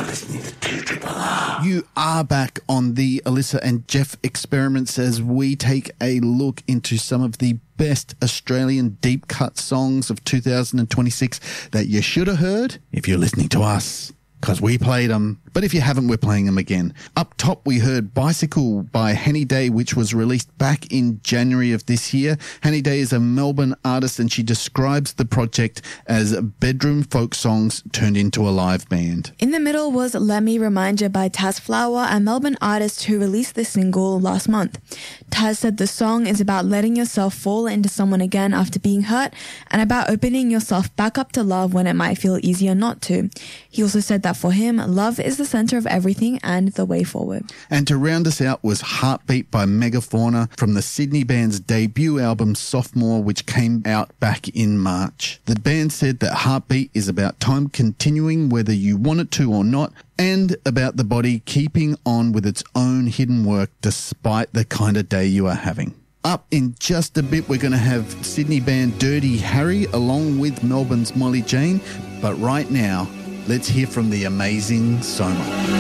listening to 2RRR. You are back on the Alyssa and Jeff experiments as we take a look into some of the best Australian deep cut songs of 2026 that you should have heard if you're listening to us, because we played them. But if you haven't, we're playing them again. Up top, we heard Bicycle by Henny Day, which was released back in January of this year. Henny Day is a Melbourne artist, and she describes the project as bedroom folk songs turned into a live band. In the middle was Let Me Remind You by Taz Flower, a Melbourne artist who released this single last month. Taz said the song is about letting yourself fall into someone again after being hurt, and about opening yourself back up to love when it might feel easier not to. He also said that for him, love is the center of everything and the way forward. And to round us out was Heartbeat by Megafauna from the Sydney band's debut album Sophomore, which came out back in March. The band said that Heartbeat is about time continuing whether you want it to or not, and about the body keeping on with its own hidden work despite the kind of day you are having. Up in just a bit, we're going to have Sydney band Dirty Harry along with Melbourne's Molly Jane. But right now, let's hear from the amazing Soma.